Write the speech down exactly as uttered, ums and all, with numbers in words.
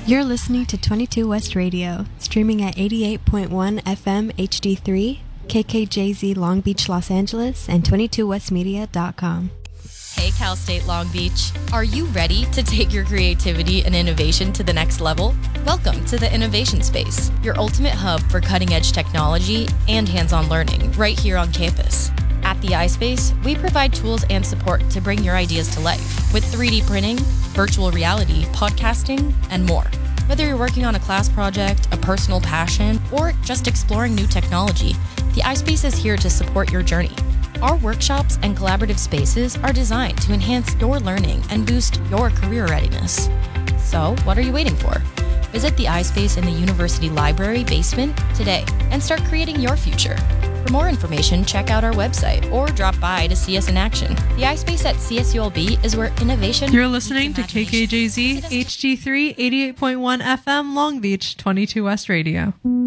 You're listening to twenty-two West Radio, streaming at eighty-eight point one F M H D three, K K J Z Long Beach, Los Angeles, and twenty-two west media dot com. Hey Cal State Long Beach, are you ready to take your creativity and innovation to the next level? Welcome to the Innovation Space, your ultimate hub for cutting-edge technology and hands-on learning right here on campus. At the iSpace, we provide tools and support to bring your ideas to life with three D printing, virtual reality, podcasting, and more. Whether you're working on a class project, a personal passion, or just exploring new technology, the iSpace is here to support your journey. Our workshops and collaborative spaces are designed to enhance your learning and boost your career readiness. So, what are you waiting for? Visit the iSpace in the University Library basement today and start creating your future. For more information, check out our website or drop by to see us in action. The iSpace at C S U L B is where innovation... You're listening to K K J Z H D three, eighty-eight point one F M, Long Beach, twenty-two West Radio.